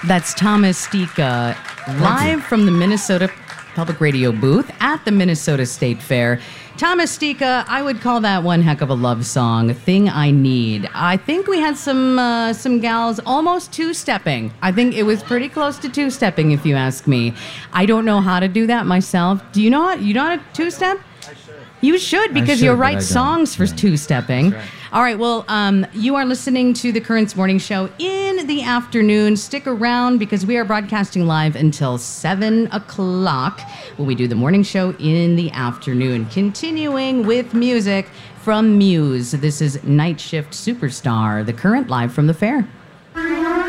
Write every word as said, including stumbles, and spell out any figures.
That's Thomas Stika, live from the Minnesota Public Radio booth at the Minnesota State Fair. Thomas Stika, I would call that one heck of a love song, Thing I Need. I think we had some uh, some gals almost two-stepping. I think it was pretty close to two-stepping, if you ask me. I don't know how to do that myself. Do you know how, you know how to two-step? I should. You should, because should, you'll but write I songs for don't. Yeah. two-stepping. That's right. All right, well, um, you are listening to the Currents Morning Show in the afternoon. Stick around because we are broadcasting live until seven o'clock when we do the morning show in the afternoon. Continuing with music from Muse. This is Night Shift Superstar, the Current live from the fair.